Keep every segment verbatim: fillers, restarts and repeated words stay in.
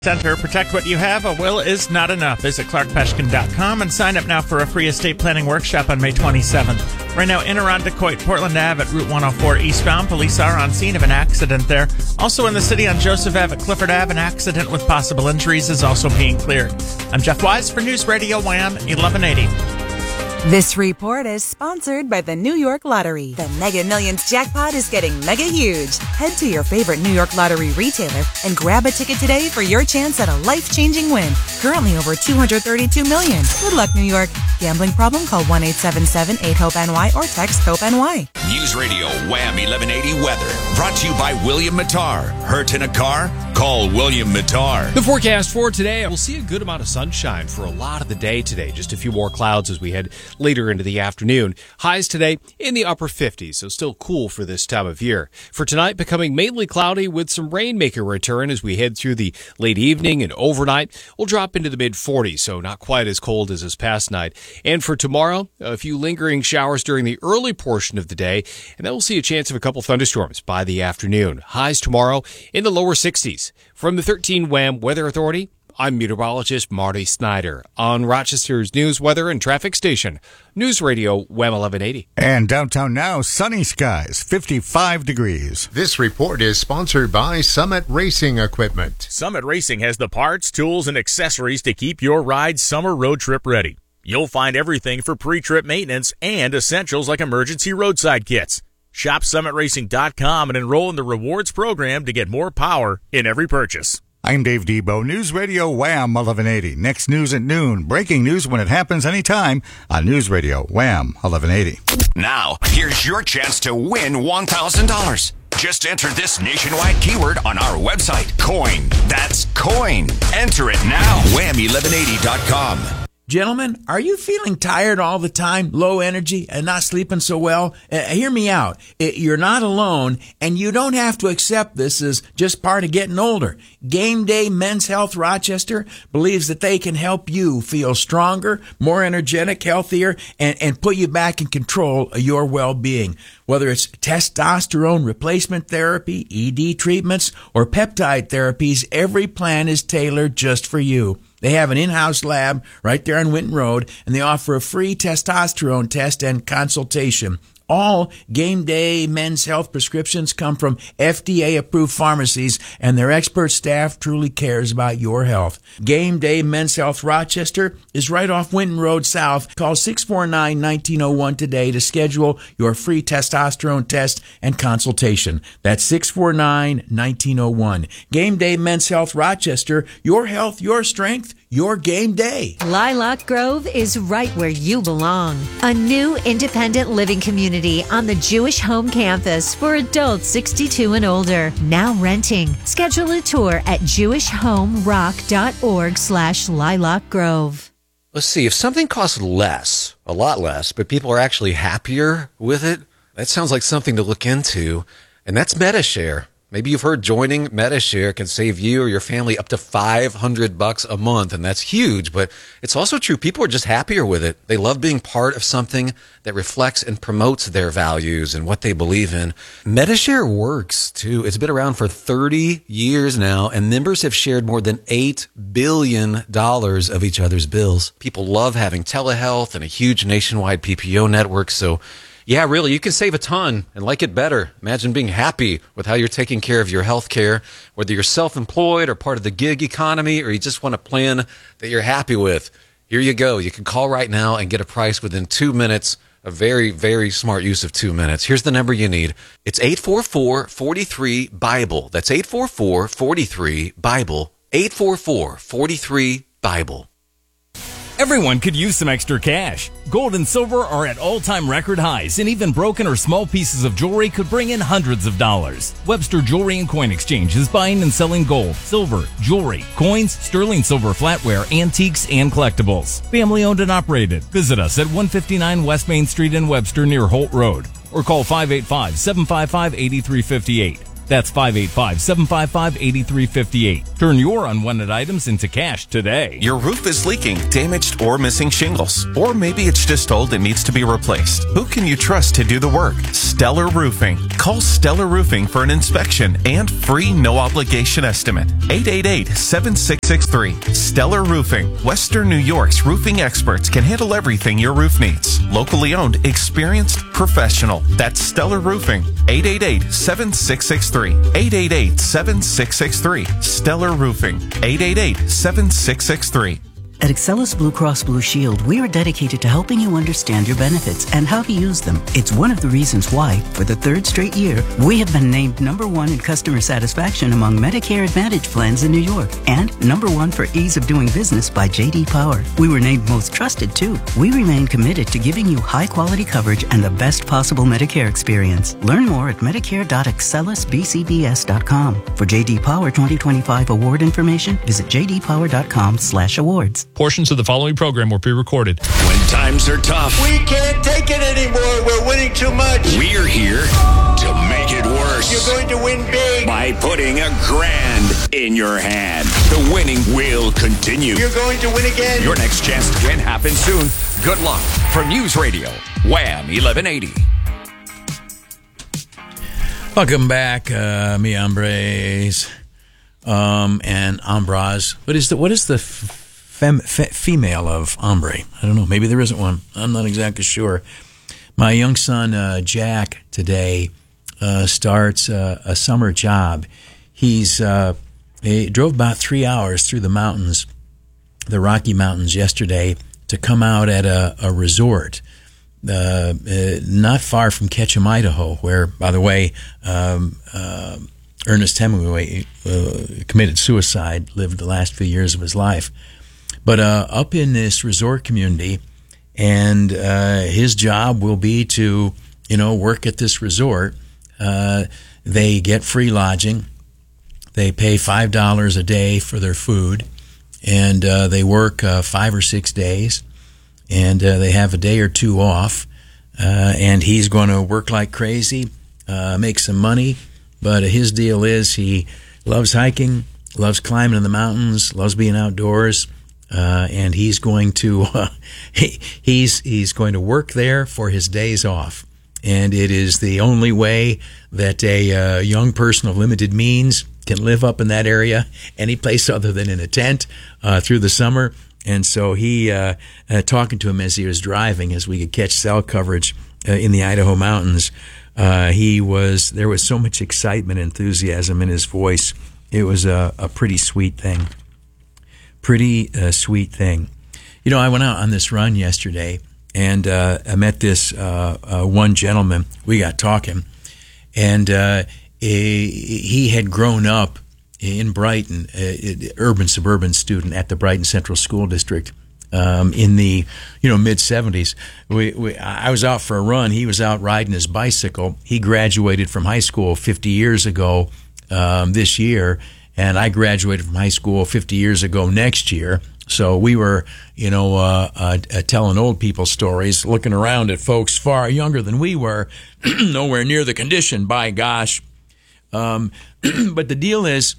Center. Protect what you have. A will is not enough. Visit clark peshkin dot com and sign up now for a free estate planning workshop on May twenty-seventh. Right now, in around Decoit, Portland Avenue at Route one oh four eastbound. Police are on scene of an accident there. Also in the city on Joseph Avenue at Clifford Avenue, an accident with possible injuries is also being cleared. I'm Jeff Wise for News Radio Wham eleven eighty. This report is sponsored by the New York Lottery. The Mega Millions jackpot is getting mega huge. Head to your favorite New York Lottery retailer and grab a ticket today for your chance at a life-changing win. Currently over two hundred thirty-two million dollars. Good luck, New York. Gambling problem? Call one eight seven seven eight hope N Y or text HOPE-NY. News Radio Wham eleven eighty weather. Brought to you by William Mattar. Hurt in a car? Call William Mattar. The forecast for today, we'll see a good amount of sunshine for a lot of the day today. Just a few more clouds as we head later into the afternoon. Highs today in the upper fifties, so still cool for this time of year. For tonight, becoming mainly cloudy with some rain making a return as we head through the late evening and overnight. We'll drop into the mid forties, so not quite as cold as this past night. And for tomorrow, a few lingering showers during the early portion of the day, and then we'll see a chance of a couple thunderstorms by the afternoon. Highs tomorrow in the lower sixties. From the thirteen Wham Weather Authority, I'm meteorologist Marty Snyder on Rochester's news, weather, and traffic station, News Radio Wham eleven eighty. And downtown now, sunny skies, fifty-five degrees. This report is sponsored by Summit Racing Equipment. Summit Racing has the parts, tools, and accessories to keep your ride summer road trip ready. You'll find everything for pre-trip maintenance and essentials like emergency roadside kits. Shop summit racing dot com and enroll in the rewards program to get more power in every purchase. I'm Dave Debo, News Radio Wham eleven eighty. Next news at noon. Breaking news when it happens anytime on News Radio Wham eleven eighty. Now, here's your chance to win one thousand dollars. Just enter this nationwide keyword on our website, COIN. That's COIN. Enter it now. wham eleven eighty dot com. Gentlemen, are you feeling tired all the time, low energy, and not sleeping so well? Uh, hear me out. It, you're not alone, and you don't have to accept this as just part of getting older. Game Day Men's Health Rochester believes that they can help you feel stronger, more energetic, healthier, and, and put you back in control of your well-being. Whether it's testosterone replacement therapy, E D treatments, or peptide therapies, every plan is tailored just for you. They have an in-house lab right there on Winton Road, and they offer a free testosterone test and consultation. All Game Day Men's Health prescriptions come from F D A-approved pharmacies, and their expert staff truly cares about your health. Game Day Men's Health Rochester is right off Winton Road South. Call six four nine, one nine zero one today to schedule your free testosterone test and consultation. That's six four nine, one nine zero one. Game Day Men's Health Rochester, your health, your strength, your game day. Lilac Grove is right where you belong. A new independent living community on the Jewish Home campus for adults sixty-two and older. Now renting. Schedule a tour at jewish home rock dot org slash lilac grove. Let's see, if something costs less, a lot less, but people are actually happier with it, that sounds like something to look into, and that's MediShare. Maybe you've heard joining MediShare can save you or your family up to five hundred bucks a month, and that's huge, but it's also true. People are just happier with it. They love being part of something that reflects and promotes their values and what they believe in. MediShare works, too. It's been around for thirty years now, and members have shared more than eight billion dollars of each other's bills. People love having telehealth and a huge nationwide P P O network, so yeah, really, you can save a ton and like it better. Imagine being happy with how you're taking care of your health care, whether you're self-employed or part of the gig economy, or you just want a plan that you're happy with. Here you go. You can call right now and get a price within two minutes. A very, very smart use of two minutes. Here's the number you need. It's eight four four, four three, BIBLE. That's eight four four, four three, BIBLE. eight four four, four three, BIBLE. Everyone could use some extra cash. Gold and silver are at all-time record highs, and even broken or small pieces of jewelry could bring in hundreds of dollars. Webster Jewelry and Coin Exchange is buying and selling gold, silver, jewelry, coins, sterling silver flatware, antiques, and collectibles. Family owned and operated. Visit us at one fifty-nine West Main Street in Webster near Holt Road, or call five eight five, seven five five, eight three five eight. That's five eight five, seven five five, eight three five eight. Turn your unwanted items into cash today. Your roof is leaking, damaged, or missing shingles. Or maybe it's just old and needs to be replaced. Who can you trust to do the work? Stellar Roofing. Call Stellar Roofing for an inspection and free no-obligation estimate. eight eight eight, seven six six three. Stellar Roofing. Western New York's roofing experts can handle everything your roof needs. Locally owned, experienced, professional. That's Stellar Roofing. eight eight eight, seven six six three. eight eight eight, seven six six three. Stellar Roofing. eight eight eight, seven six six three. At Excellus Blue Cross Blue Shield, we are dedicated to helping you understand your benefits and how to use them. It's one of the reasons why, for the third straight year, we have been named number one in customer satisfaction among Medicare Advantage plans in New York and number one for ease of doing business by J D Power. We were named most trusted, too. We remain committed to giving you high-quality coverage and the best possible Medicare experience. Learn more at medicare dot excellus b c b s dot com. For J D Power twenty twenty-five award information, visit j d power dot com slash awards. Portions of the following program were pre-recorded. When times are tough, we can't take it anymore. We're winning too much. We're here to make it worse. You're going to win big by putting a grand in your hand. The winning will continue. You're going to win again. Your next chance to win happens soon. Good luck. For News Radio, Wham eleven eighty. Welcome back, uh, mi hombres, um, and hombres. What is the what is the f- fem, fe, female of hombre? I don't know. Maybe there isn't one. I'm not exactly sure. My young son uh, Jack today uh, starts uh, a summer job. He's uh, he drove about three hours through the mountains, the Rocky Mountains, yesterday to come out at a, a resort. Uh, uh, not far from Ketchum, Idaho, where, by the way, um, uh, Ernest Hemingway uh, committed suicide, lived the last few years of his life. But uh, up in this resort community, and uh, his job will be to, you know, work at this resort. Uh, they get free lodging. They pay five dollars a day for their food, and uh, they work uh, five or six days. And uh, they have a day or two off, uh, and he's going to work like crazy, uh, make some money. But his deal is he loves hiking, loves climbing in the mountains, loves being outdoors, uh, and he's going to uh, he, he's he's going to work there for his days off. And it is the only way that a uh, young person of limited means can live up in that area, any place other than in a tent uh, through the summer. And so he, uh, uh, talking to him as he was driving, as we could catch cell coverage uh, in the Idaho mountains, uh, he was, there was so much excitement, enthusiasm in his voice. It was a, a pretty sweet thing. Pretty uh, sweet thing. You know, I went out on this run yesterday, and uh, I met this uh, uh, one gentleman. We got talking, and uh, he, he had grown up in Brighton, uh, urban suburban student at the Brighton Central School District um, in the you know mid seventies. We, we I was out for a run. He was out riding his bicycle. He graduated from high school fifty years ago um, this year, and I graduated from high school fifty years ago next year. So we were you know uh, uh, telling old people stories, looking around at folks far younger than we were, nowhere near the condition. By gosh, um, but the deal is.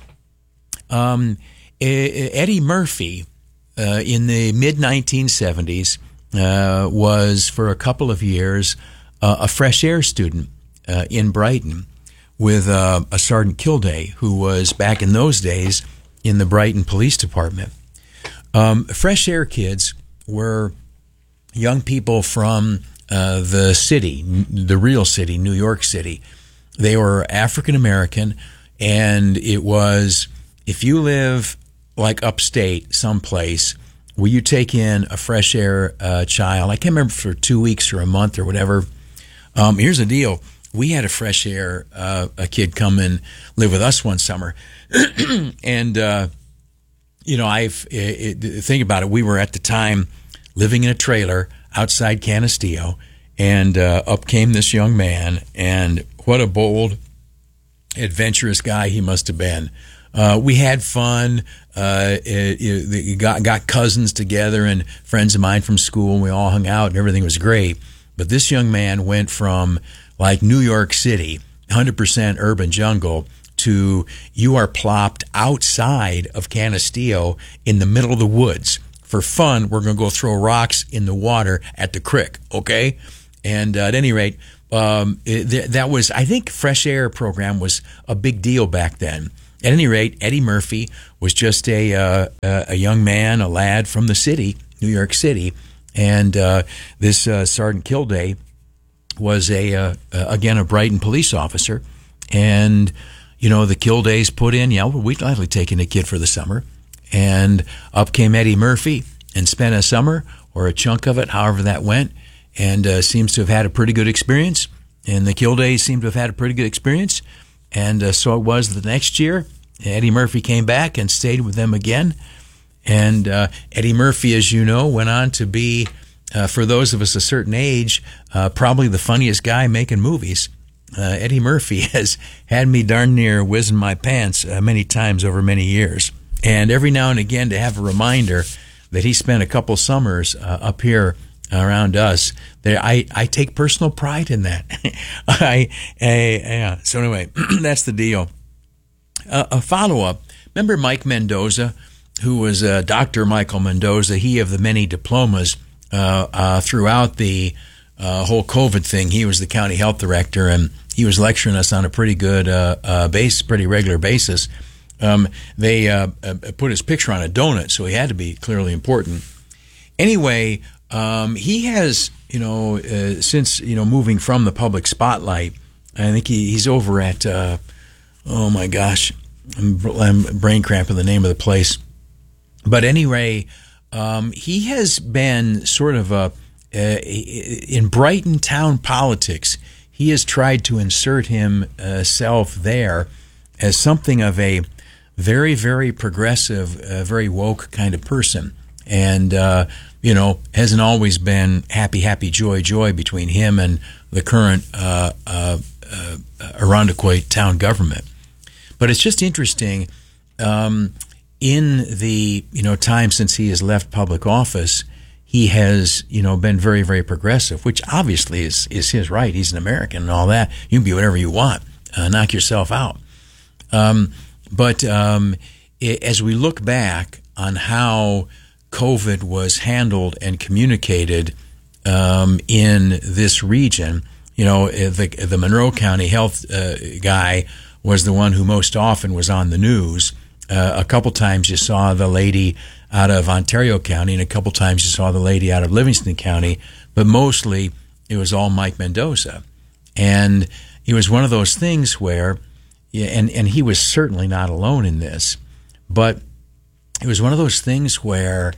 Um, Eddie Murphy, uh, in the mid nineteen seventies, uh, was for a couple of years uh, a fresh air student uh, in Brighton with uh, a Sergeant Kilday, who was back in those days in the Brighton Police Department. Um, fresh air kids were young people from uh, the city, the real city, New York City. They were African American, and it was. If you live like upstate someplace, will you take in a fresh air uh, child? I can't remember for two weeks or a month or whatever. Um, here's the deal. We had a fresh air uh, a kid come and live with us one summer. and, uh, you know, I've it, it, think about it. We were at the time living in a trailer outside Canisteo, and uh, up came this young man, and what a bold, adventurous guy he must have been. Uh, we had fun. Uh, it, it, got got cousins together and friends of mine from school, and we all hung out, and everything was great. But this young man went from like New York City, one hundred percent urban jungle, to you are plopped outside of Canisteo in the middle of the woods. For fun, we're going to go throw rocks in the water at the creek, okay? And uh, at any rate, um, it, th- that was, I think, Fresh Air program was a big deal back then. At any rate, Eddie Murphy was just a uh, a young man, a lad from the city, New York City, and uh, this uh, Sergeant Kilday was a uh, uh, again a Brighton police officer, and you know the Kildays put in, yeah, well, we'd gladly take in a kid for the summer, and up came Eddie Murphy and spent a summer or a chunk of it, however that went, and uh, seems to have had a pretty good experience, and the Kildays seem to have had a pretty good experience. And uh, so it was the next year. Eddie Murphy came back and stayed with them again. And uh, Eddie Murphy, as you know, went on to be, uh, for those of us a certain age, uh, probably the funniest guy making movies. Uh, Eddie Murphy has had me darn near whizzing my pants uh, many times over many years. And every now and again to have a reminder that he spent a couple summers uh, up here around us, there, I, I take personal pride in that. I, I yeah. So anyway, that's the deal. Uh, a follow-up. Remember Mike Mendoza, who was uh, Doctor Michael Mendoza, he of the many diplomas uh, uh, throughout the uh, whole COVID thing. He was the county health director, and he was lecturing us on a pretty good uh, uh, base, pretty regular basis. Um, they uh, uh, put his picture on a donut, so he had to be clearly important. Anyway, Um, he has, you know, uh, since, you know, moving from the public spotlight, I think he, he's over at, uh, oh my gosh, I'm, I'm brain cramping the name of the place. But anyway, um, he has been sort of a, uh, in Brighton town politics, he has tried to insert himself there as something of a very, very progressive, uh, very woke kind of person. And, uh, you know, hasn't always been happy, happy, joy, joy between him and the current uh, uh, uh, Irondequoit town government. But it's just interesting, um, in the, you know, time since he has left public office, he has, you know, been very, very progressive, which obviously is, is his right. He's an American and all that. You can be whatever you want. Uh, knock yourself out. Um, but um, it, as we look back on how COVID was handled and communicated um, in this region, you know, the, the Monroe County health uh, guy was the one who most often was on the news. Uh, a couple times you saw the lady out of Ontario County, and a couple times you saw the lady out of Livingston County, but mostly it was all Mike Mendoza. And it was one of those things where, yeah, and, and he was certainly not alone in this, but it was one of those things where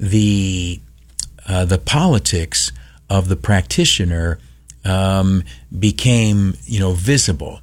the uh, the politics of the practitioner um, became, you know, visible.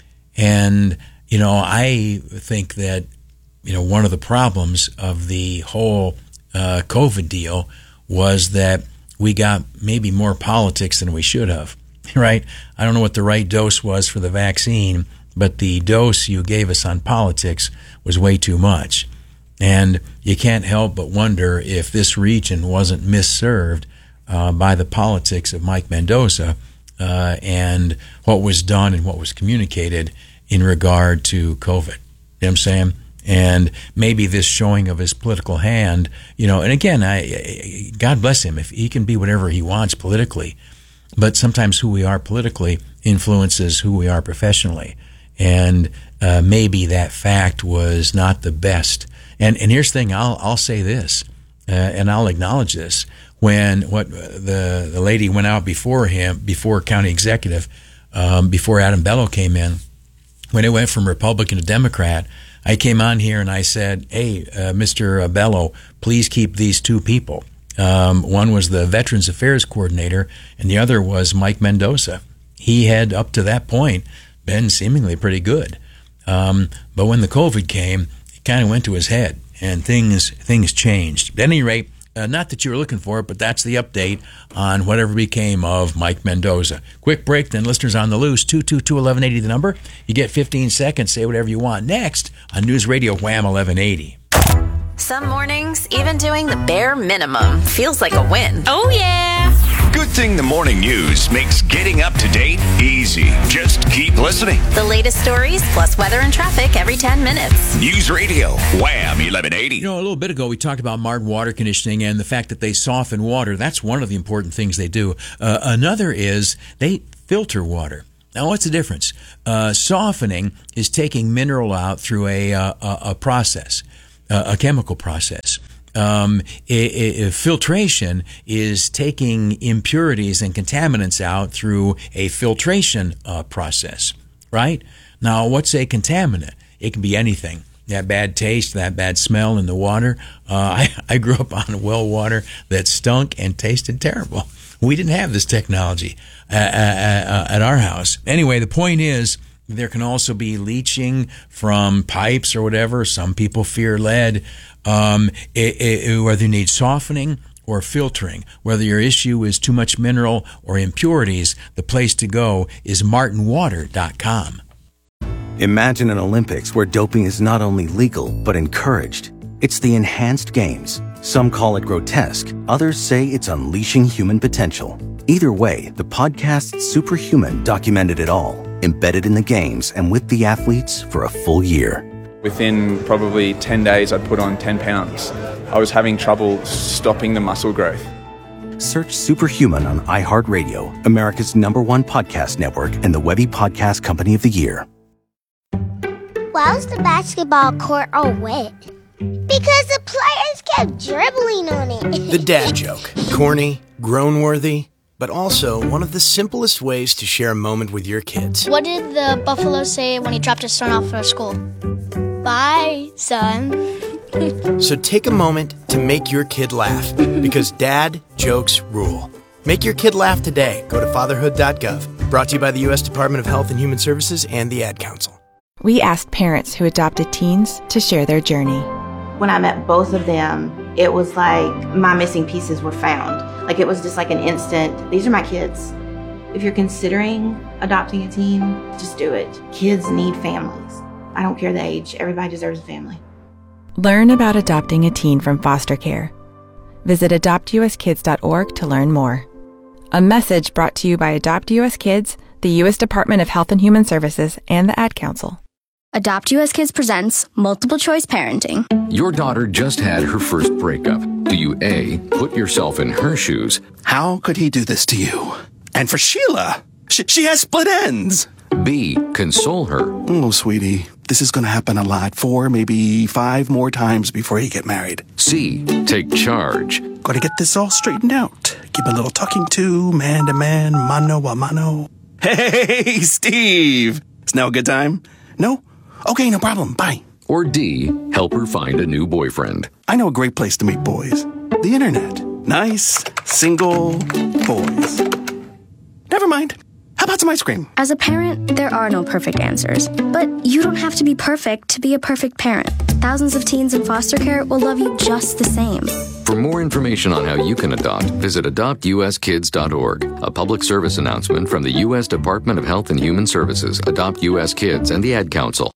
And, you know, I think that, you know, one of the problems of the whole uh, COVID deal was that we got maybe more politics than we should have, right? I don't know what the right dose was for the vaccine, but the dose you gave us on politics was way too much. And you can't help but wonder if this region wasn't misserved uh, by the politics of Mike Mendoza uh, and what was done and what was communicated in regard to COVID. You know what I'm saying? And maybe this showing of his political hand, you know, and again, I, God bless him if he can be whatever he wants politically, but sometimes who we are politically influences who we are professionally. And uh, maybe that fact was not the best. And and here's the thing, I'll I'll say this, uh, and I'll acknowledge this. When what the the lady went out before him, before county executive, um, before Adam Bello came in, when it went from Republican to Democrat, I came on here and I said, hey, uh, Mister Bello, please keep these two people. Um, one was the Veterans Affairs Coordinator, and the other was Mike Mendoza. He had, up to that point, been seemingly pretty good. Um, but when the COVID came, kind of went to his head, and things things changed. At any rate, uh, not that you were looking for it, but that's the update on whatever became of Mike Mendoza. Quick break, then listeners on the loose, two two two, eleven eighty, the number. You get fifteen seconds, say whatever you want. Next on News Radio Wham eleven eighty. Some mornings, even doing the bare minimum feels like a win. Oh, yeah. Good thing the morning news makes getting up to date easy. Just keep listening. The latest stories plus weather and traffic every ten minutes. News Radio, Wham eleven eighty. You know, a little bit ago we talked about Martin water conditioning and the fact that they soften water. That's one of the important things they do. Uh, another is they filter water. Now, what's the difference? Uh, softening is taking mineral out through a uh, a, a process, uh, a chemical process. Um, a, a, a filtration is taking impurities and contaminants out through a filtration uh, process, right? Now, what's a contaminant? It can be anything. That bad taste, that bad smell in the water. Uh, I, I grew up on well water that stunk and tasted terrible. We didn't have this technology uh, uh, at our house. Anyway, the point is, there can also be leaching from pipes or whatever. Some people fear lead. Um, it, it, whether you need softening or filtering, whether your issue is too much mineral or impurities, the place to go is martin water dot com. Imagine an Olympics where doping is not only legal, but encouraged. It's the Enhanced Games. Some call it grotesque. Others say it's unleashing human potential. Either way, the podcast Superhuman documented it all, embedded in the games and with the athletes for a full year. Within probably ten days, I'd put on ten pounds. I was having trouble stopping the muscle growth. Search Superhuman on iHeartRadio, America's number one podcast network and the Webby Podcast Company of the Year. Why was the basketball court all wet? Because the players kept dribbling on it. The dad joke. Corny, groan-worthy, but also one of the simplest ways to share a moment with your kids. What did the buffalo say when he dropped his son off for school? Bye, son. So take a moment to make your kid laugh, because dad jokes rule. Make your kid laugh today. Go to fatherhood dot gov. Brought to you by the U S Department of Health and Human Services and the Ad Council. We asked parents who adopted teens to share their journey. When I met both of them, it was like my missing pieces were found. Like it was just like an instant, these are my kids. If you're considering adopting a teen, just do it. Kids need families. I don't care the age. Everybody deserves a family. Learn about adopting a teen from foster care. Visit adopt u s kids dot org to learn more. A message brought to you by Adopt U S Kids, the U S Department of Health and Human Services, and the Ad Council. Adopt U S Kids presents Multiple Choice Parenting. Your daughter just had her first breakup. Do you A, put yourself in her shoes? How could he do this to you? And for Sheila, she, she has split ends. B, console her. Oh, sweetie, this is going to happen a lot. Four, maybe five more times before you get married. C, take charge. Got to get this all straightened out. Give a little talking to, man to man, mano a mano. Hey, Steve! Is now a good time? No? Okay, no problem. Bye. Or D, help her find a new boyfriend. I know a great place to meet boys. The internet. Nice, single boys. Never mind. How about some ice cream? As a parent, there are no perfect answers. But you don't have to be perfect to be a perfect parent. Thousands of teens in foster care will love you just the same. For more information on how you can adopt, visit adopt u s kids dot org. A public service announcement from the U S Department of Health and Human Services, Adopt U S Kids, and the Ad Council.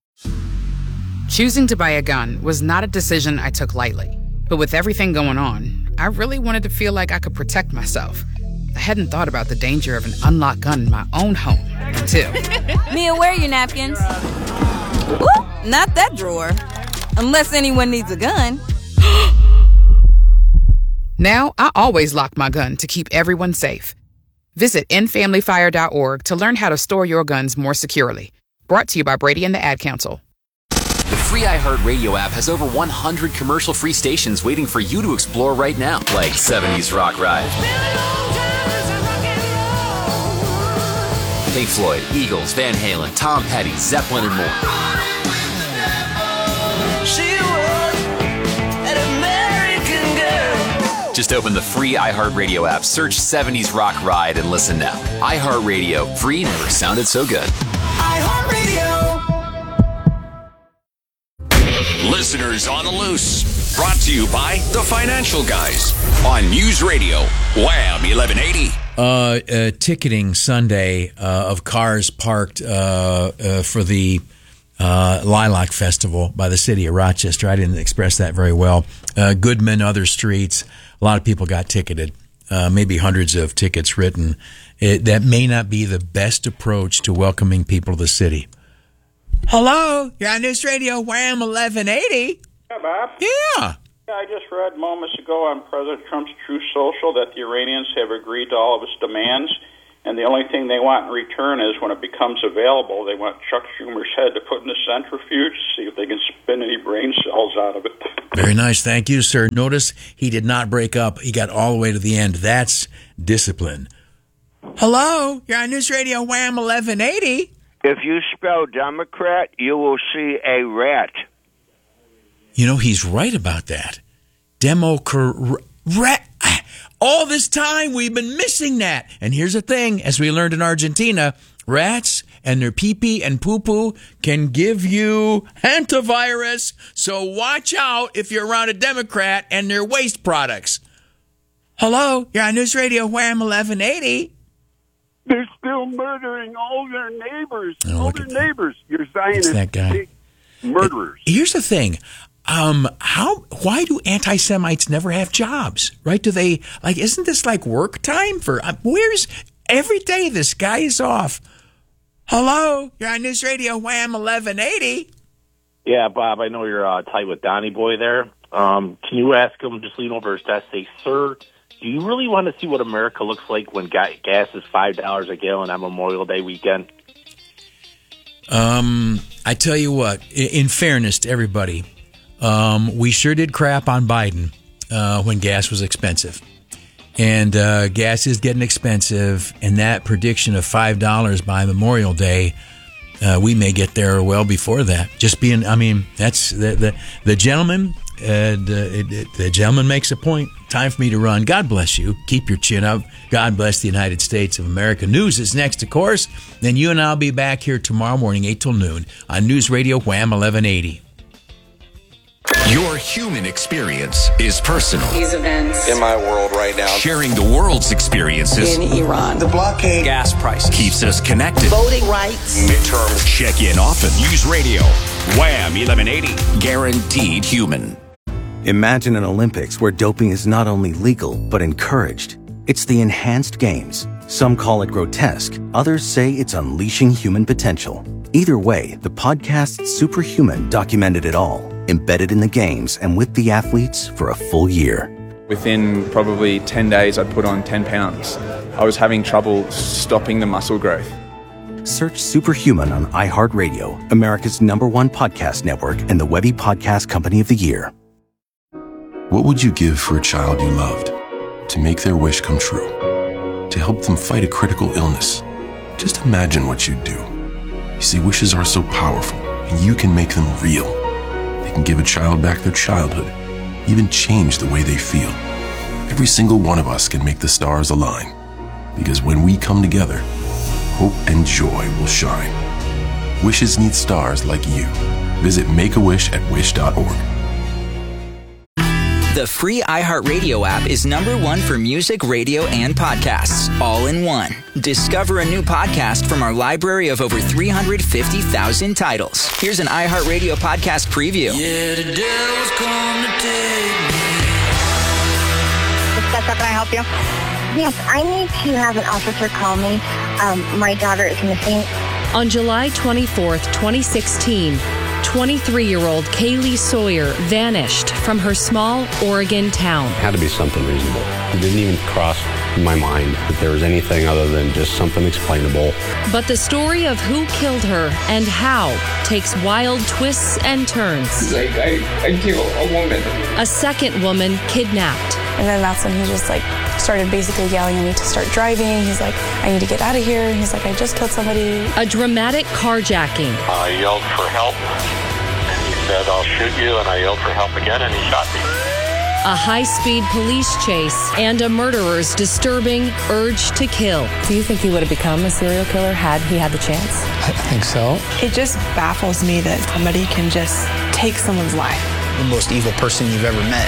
Choosing to buy a gun was not a decision I took lightly. But with everything going on, I really wanted to feel like I could protect myself. I hadn't thought about the danger of an unlocked gun in my own home until... Mia, where are your napkins? Ooh, not that drawer. Unless anyone needs a gun. Now, I always lock my gun to keep everyone safe. Visit end family fire dot org to learn how to store your guns more securely. Brought to you by Brady and the Ad Council. The free iHeartRadio app has over one hundred commercial-free stations waiting for you to explore right now, like seventies Rock Ride, Pink Floyd, Eagles, Van Halen, Tom Petty, Zeppelin, and more. She was an American girl. Just open the free iHeartRadio app, search seventies Rock Ride, and listen now. iHeartRadio, free never sounded so good. iHeartRadio. Listeners on the Loose. Brought to you by The Financial Guys on News Radio, Wham eleven eighty. Uh, uh, ticketing Sunday uh, of cars parked uh, uh, for the uh, Lilac Festival by the city of Rochester. I didn't express that very well. Uh, Goodman, other streets, a lot of people got ticketed, uh, maybe hundreds of tickets written. It, that may not be the best approach to welcoming people to the city. Hello, you're on News Radio, Wham eleven eighty. Yeah, Bob. Yeah. I just read moments ago on President Trump's Truth Social that the Iranians have agreed to all of his demands, And the only thing they want in return is when it becomes available, they want Chuck Schumer's head to put in a centrifuge to see if they can spin any brain cells out of it. Very nice. Thank you, sir. Notice he did not break up. He got all the way to the end. That's discipline. Hello? You're on News Radio Wham eleven eighty. If you spell Democrat, you will see a rat. You know, he's right about that. Democrat. All this time, we've been missing that. And here's the thing, as we learned in Argentina, rats and their pee-pee and poo-poo can give you hantavirus. So watch out if you're around a Democrat and their waste products. Hello, you're on News Radio Wham eleven eighty. They're still murdering all their neighbors. Oh, all their neighbors. You're It's that guy. murderers. Here's the thing. Um, how, why do anti-Semites never have jobs, right? Do they, like, isn't this like work time for, uh, where's, every day this guy is off. Hello, you're on News Radio Wham eleven eighty. Yeah, Bob, I know you're uh, tight with Donnie Boy there. Um, can you ask him, just lean over his desk, say, sir, do you really want to see what America looks like when ga- gas is five dollars a gallon on Memorial Day weekend? Um, I tell you what, in, in fairness to everybody, Um, we sure did crap on Biden uh, when gas was expensive. And uh, gas is getting expensive, and that prediction of five dollars by Memorial Day, uh, we may get there well before that. Just being, I mean, that's the the, the gentleman, uh, the, it, the gentleman makes a point. Time for me to run. God bless you. Keep your chin up. God bless the United States of America. News is next, of course. Then you and I will be back here tomorrow morning, eight till noon, on News Radio Wham eleven eighty. Your human experience is personal. These events in my world right now. Sharing the world's experiences in Iran. The blockade. Gas prices. Keeps us connected. Voting rights. Midterms. Check in often. News Radio. Wham eleven eighty. Guaranteed human. Imagine an Olympics where doping is not only legal, but encouraged. It's the enhanced games. Some call it grotesque. Others say it's unleashing human potential. Either way, the podcast Superhuman documented it all, embedded in the games and with the athletes for a full year. Within probably ten days, I'd put on ten pounds. I was having trouble stopping the muscle growth. Search Superhuman on iHeartRadio, America's number one podcast network and the Webby Podcast Company of the Year. What would you give for a child you loved? To make their wish come true? To help them fight a critical illness? Just imagine what you'd do. You see, wishes are so powerful, and you can make them real. They can give a child back their childhood, even change the way they feel. Every single one of us can make the stars align, because when we come together, hope and joy will shine. Wishes need stars like you. Visit Make a Wish at wish dot org. The free iHeartRadio app is number one for music, radio, and podcasts, all in one. Discover a new podcast from our library of over three hundred fifty thousand titles. Here's an iHeartRadio podcast preview. Yeah, the devil's come to take me. How can I help you? Yes, I need to have an officer call me. Um, my daughter is missing. On July twenty-fourth, twenty sixteen, twenty-three-year-old Kaylee Sawyer vanished from her small Oregon town. It had to be something reasonable. It didn't even cross my mind that there was anything other than just something explainable. But the story of who killed her and how takes wild twists and turns. Like, I, I killed a woman. A second woman kidnapped. And then that's when he just like started basically yelling at me to start driving. He's like, I need to get out of here. He's like, I just killed somebody. A dramatic carjacking. I yelled for help, and he said, I'll shoot you, and I yelled for help again, and he shot me. A high-speed police chase and a murderer's disturbing urge to kill. Do you think he would have become a serial killer had he had the chance? I think so. It just baffles me that somebody can just take someone's life. The most evil person you've ever met.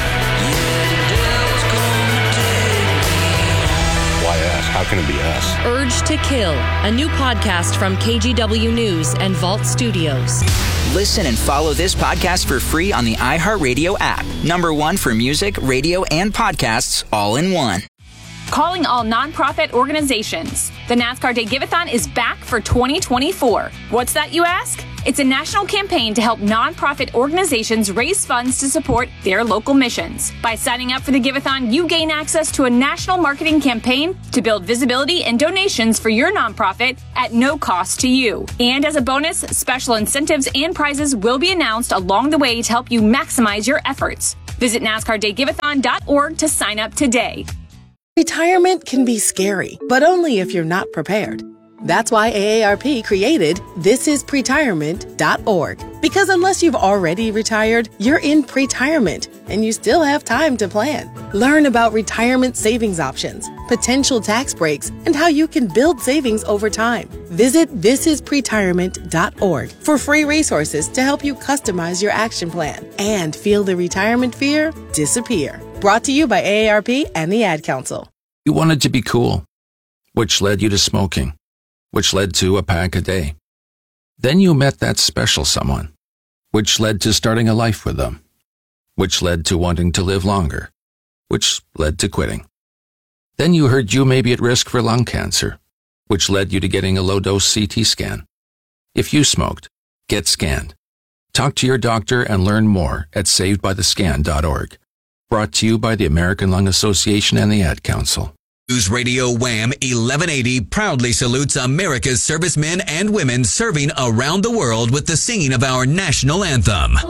Why us? How can it be us? Urge to Kill, a new podcast from K G W News and Vault Studios. Listen and follow this podcast for free on the iHeartRadio app. Number one for music, radio, and podcasts, all in one. calling all nonprofit organizations. The NASCAR Day Give-A-thon is back for twenty twenty-four. What's that, you ask? It's a national campaign to help nonprofit organizations raise funds to support their local missions. By signing up for the Give-A-thon, you gain access to a national marketing campaign to build visibility and donations for your nonprofit at no cost to you. And as a bonus, special incentives and prizes will be announced along the way to help you maximize your efforts. Visit NASCAR Day Give A Thon dot org to sign up today. Retirement can be scary, but only if you're not prepared. That's why A A R P created this is pretirement dot org. Because unless you've already retired, you're in pretirement, and you still have time to plan. Learn about retirement savings options, potential tax breaks, and how you can build savings over time. Visit this is pretirement dot org for free resources to help you customize your action plan and feel the retirement fear disappear. Brought to you by A A R P and the Ad Council. You wanted to be cool, which led you to smoking, which led to a pack a day. Then you met that special someone, which led to starting a life with them, which led to wanting to live longer, which led to quitting. Then you heard you may be at risk for lung cancer, which led you to getting a low-dose C T scan. If you smoked, get scanned. Talk to your doctor and learn more at saved by the scan dot org. Brought to you by the American Lung Association and the Ad Council. News Radio Wham eleven eighty proudly salutes America's servicemen and women serving around the world with the singing of our national anthem.